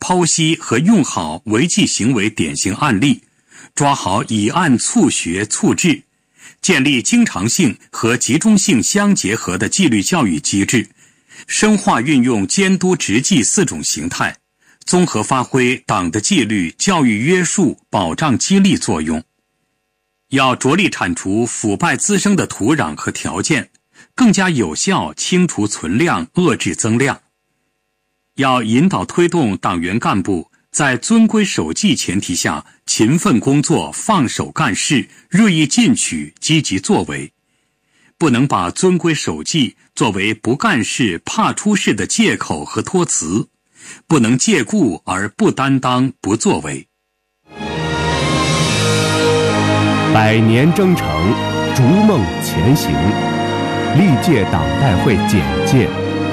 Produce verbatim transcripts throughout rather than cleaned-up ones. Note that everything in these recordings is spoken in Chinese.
剖析和用好违纪行为典型案例，抓好以案促学促治，建立经常性和集中性相结合的纪律教育机制，深化运用监督执纪四种形态，综合发挥党的纪律、教育约束、保障激励作用。要着力铲除腐败滋生的土壤和条件，更加有效清除存量，遏制增量。要引导推动党员干部在遵规守纪前提下勤奋工作、放手干事、锐意进取、积极作为，不能把遵规守纪作为不干事、怕出事的借口和托词，不能借故而不担当、不作为。 百年征程，逐梦前行。历届党代会简介。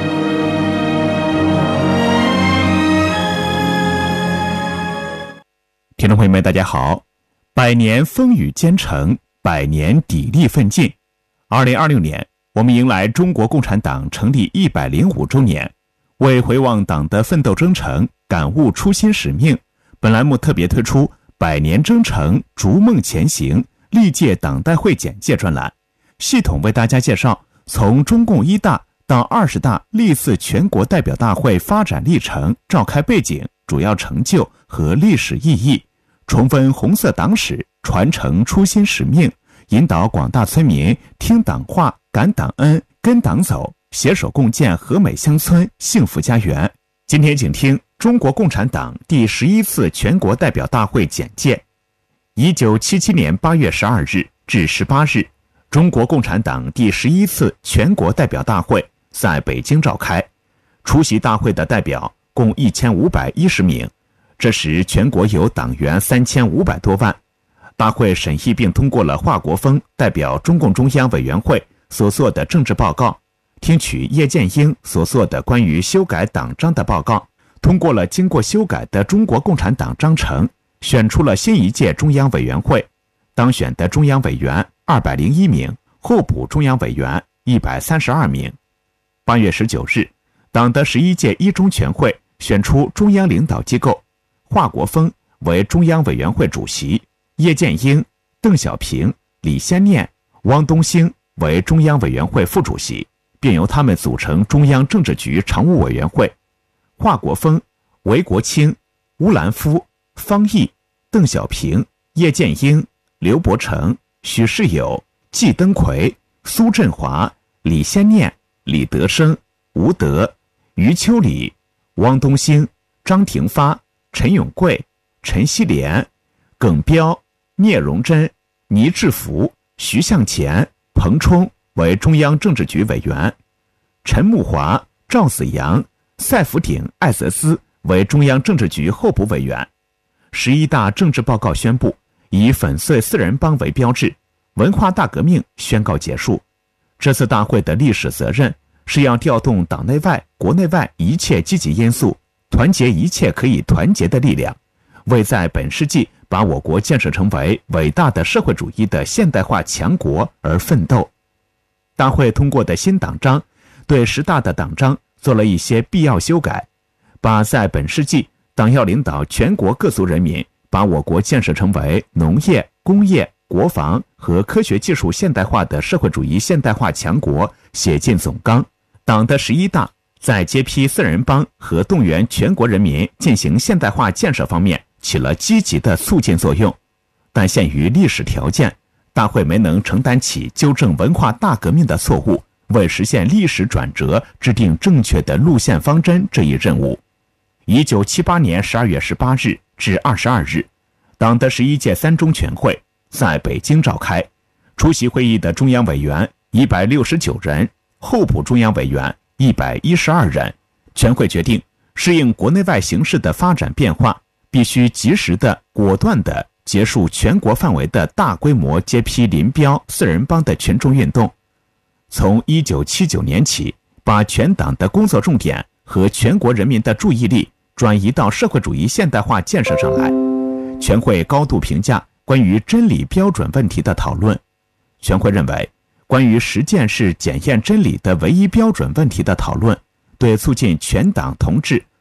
听众朋友们，大家好！百年风雨兼程，百年砥砺奋进。二零二六年，我们迎来中国共产党成立一百零五周年。为回望党的奋斗征程，感悟初心使命，本栏目特别推出百年征程，逐梦前行。历届党代会简介专栏，系统为大家介绍从中共一大到二十大历次全国代表大会发展历程、召开背景、主要成就和历史意义，重温红色党史，传承初心使命，引导广大村民听党话、感党恩、跟党走，携手共建和美乡村、幸福家园。今天请听中国共产党第十一次全国代表大会简介。一九七七年八月十二日至十八日，中国共产党第十一次全国代表大会在北京召开，出席大会的代表共一千五百一十名。这时全国有党员三千五百多万。大会审议并通过了华国锋代表中共中央委员会所做的政治报告，听取叶剑英所做的关于修改党章的报告，通过了经过修改的中国共产党章程，选出了新一届中央委员会，当选的中央委员二百零一名，候补中央委员一百三十二名。八月十九日，党的十一届一中全会选出中央领导机构，华国锋为中央委员会主席，叶剑英、邓小平、李先念、汪东兴为中央委员会副主席，并由他们组成中央政治局常务委员会。华国锋、韦国清、乌兰夫、方毅、邓小平、叶剑英、刘伯承、许世友、季登奎、苏振华、李先念、李德生、吴德、余秋里、汪东兴、张廷发、陈永贵、陈锡联、耿彪、聂荣臻、倪志福、徐向前、彭冲为中央政治局委员，陈木华、赵子阳、赛福鼎、艾泽斯为中央政治局候补委员。十一大政治报告宣布，以粉碎四人帮为标志，文化大革命宣告结束。这次大会的历史责任是要调动党内外、国内外一切积极因素，团结一切可以团结的力量，为在本世纪把我国建设成为伟大的社会主义的现代化强国而奋斗。大会通过的新党章对十大的党章做了一些必要修改，把在本世纪党要领导全国各族人民把我国建设成为农业、工业、国防和科学技术现代化的社会主义现代化强国写进总纲。党的十一大在揭批四人帮和动员全国人民进行现代化建设方面起了积极的促进作用，但限于历史条件，大会没能承担起纠正文化大革命的错误，为实现历史转折制定正确的路线方针这一任务。一九七八年十二月十八日至二十二日，党的十一届三中全会在北京召开，出席会议的中央委员一百六十九人，候补中央委员一百一十二人。全会决定，适应国内外形势的发展变化，必须及时的、果断的结束全国范围的大规模揭批林彪、四人帮的群众运动。从一九七九年起，把全党的工作重点和全国人民的注意力转移到社会主义现代化建设上来。全会高度评价关于真理标准问题的讨论。全会认为，关于实践是检验真理的唯一标准问题的讨论，对促进全党同志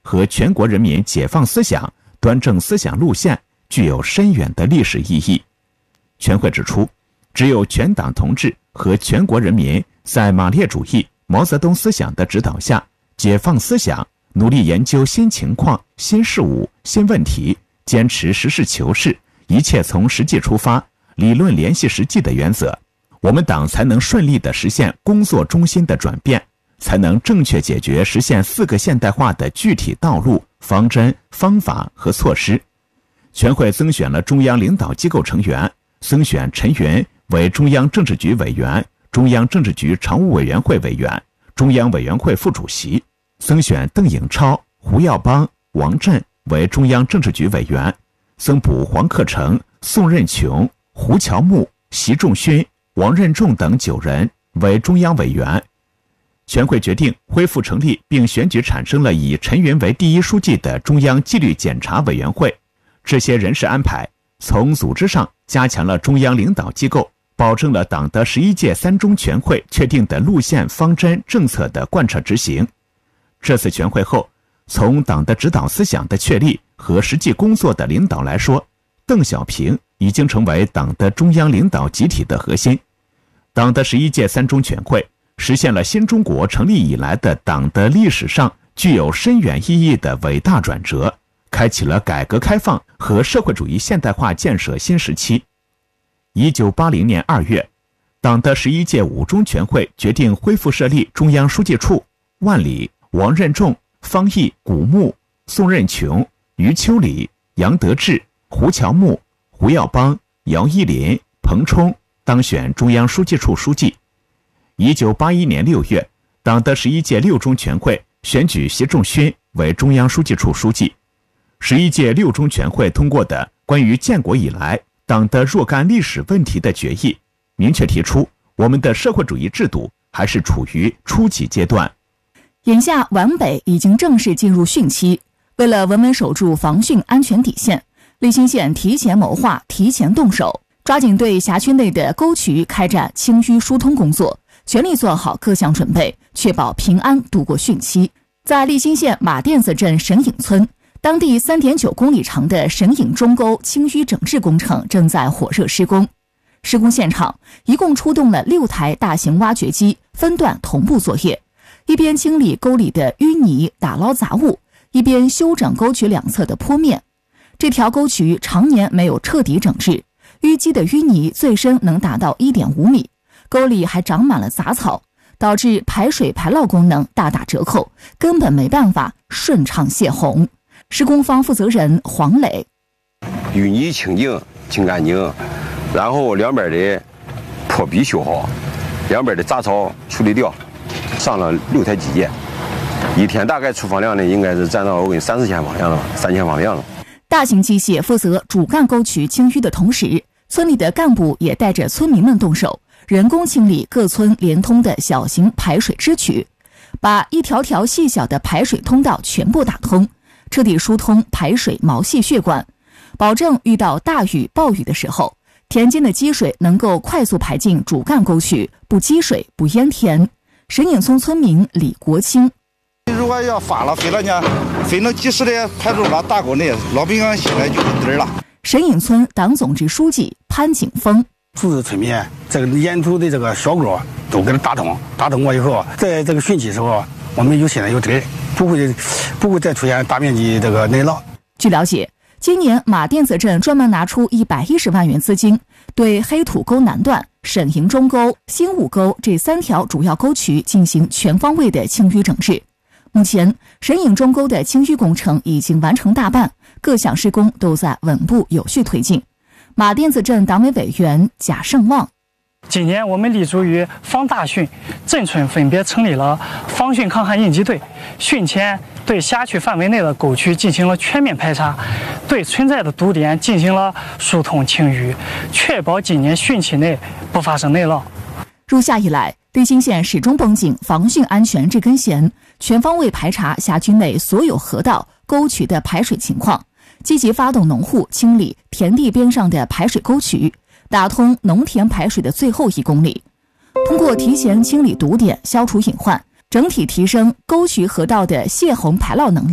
和全国人民解放思想、端正思想路线具有深远的历史意义。全会指出，只有全党同志和全国人民在马列主义、毛泽东思想的指导下，解放思想，努力研究新情况、新事物、新问题，坚持实事求是，一切从实际出发，理论联系实际的原则，我们党才能顺利地实现工作中心的转变，才能正确解决实现四个现代化的具体道路、方针、方法和措施。全会增选了中央领导机构成员，增选陈云为中央政治局委员、中央政治局常务委员会委员、中央委员会副主席，增选邓颖超、胡耀邦、王震为中央政治局委员，增补黄克诚、宋任穷、胡乔木、习仲勋、王任重等九人为中央委员。全会决定恢复成立并选举产生了以陈云为第一书记的中央纪律检查委员会。这些人事安排从组织上加强了中央领导机构，保证了党的十一届三中全会确定的路线、方针、政策的贯彻执行。这次全会后，从党的指导思想的确立和实际工作的领导来说，邓小平已经成为党的中央领导集体的核心。党的十一届三中全会实现了新中国成立以来的党的历史上具有深远意义的伟大转折，开启了改革开放和社会主义现代化建设新时期。一九八零年二月，党的十一届五中全会决定恢复设立中央书记处，万里、王任重、方毅、古牧、宋任穷、余秋里、杨得志、胡乔木、胡耀邦、姚依林、彭冲当选中央书记处书记。一九八一年六月，党的十一届六中全会选举习仲勋为中央书记处书记。十一届六中全会通过的关于建国以来党的若干历史问题的决议，明确提出我们的社会主义制度还是处于初级阶段。 眼下皖北已经正式进入汛期，为了稳稳守住防汛安全底线，利辛县提前谋划，提前动手，抓紧对辖区内的沟渠开展清淤疏通工作，全力做好各项准备，确保平安度过汛期。在利辛县马甸子镇神隐村，当地 三点九公里长的神隐中沟清淤整治工程正在火热施工。施工现场一共出动了六台大型挖掘机，分段同步作业，一边清理沟里的淤泥打捞杂物，一边修整沟渠两侧的坡面。这条沟渠常年没有彻底整治，淤积的淤泥最深能达到 一点五米，沟里还长满了杂草，导致排水排涝功能大打折扣，根本没办法顺畅泄洪。施工方负责人黄磊： 淤泥清净清干净，然后两边的坡壁修好，两边的杂草处理掉，上了六台机械，一天大概出方量呢，应该是占到我跟三四千方量了，三千方量了。 大型机械负责主干沟渠清淤的同时，村里的干部也带着村民们动手，人工清理各村连通的小型排水支渠，把一条条细小的排水通道全部打通，彻底疏通排水毛细血管，保证遇到大雨暴雨的时候，田间的积水能够快速排进主干沟渠，不积水不淹田。神隐村村民李国清： 如果要发了飞了呢，飞能及时的排入了大沟内，老百姓心里就有底儿了。 神隐村党总支书记潘景峰： 组织村民这个沿途的这个小沟都给它打通，打通过以后，在这个汛期时候，我们有心里有底儿，不会不会再出现大面积这个内涝。 据了解，今年马甸子镇专门拿出一百一十万元资金，对黑土沟南段、沈营中沟、新武沟这三条主要沟渠进行全方位的清淤整治。目前，沈营中沟的清淤工程已经完成大半，各项施工都在稳步有序推进。马甸子镇党委委员贾胜旺： 今年我们立足于防大汛，镇村分别成立了防汛抗旱应急队，汛前对辖区范围内的沟渠进行了全面排查，对存在的堵点进行了疏通清淤，确保今年汛期内不发生内涝。 入夏以来，利辛县始终绷紧防汛安全这根弦，全方位排查辖区内所有河道、沟渠的排水情况，积极发动农户清理田地边上的排水沟渠，打通农田排水的最后一公里。通过提前清理堵点，消除隐患，整体提升沟渠河道的泄洪排涝能力，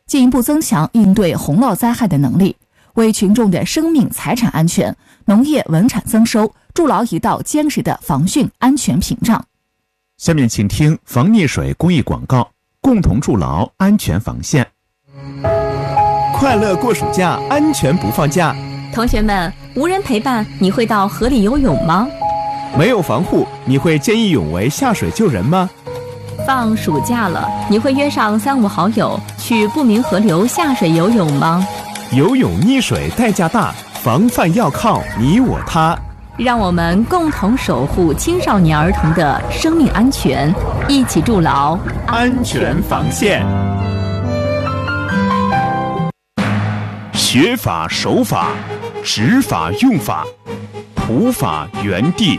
进一步增强应对洪涝灾害的能力，为群众的生命财产安全、农业稳产增收筑牢一道坚实的防汛安全屏障。 下面请听防溺水公益广告，共同筑牢安全防线。 快乐过暑假，安全不放假。 同学们，无人陪伴，你会到河里游泳吗？ 没有防护，你会见义勇为下水救人吗？ 放暑假了，你会约上三五好友去不明河流下水游泳吗？ 游泳溺水代价大，防范要靠你我他。 让我们共同守护青少年儿童的生命安全，一起筑牢安全防线。学法守法，执法用法，普法原地。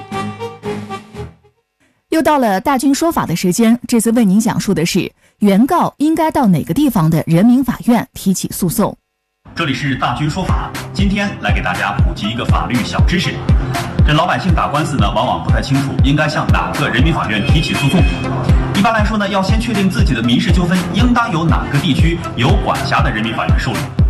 又到了大军说法的时间，这次为您讲述的是原告应该到哪个地方的人民法院提起诉讼。 这里是大军说法，今天来给大家普及一个法律小知识。这老百姓打官司呢，往往不太清楚应该向哪个人民法院提起诉讼。一般来说呢，要先确定自己的民事纠纷应当由哪个地区有管辖的人民法院受理。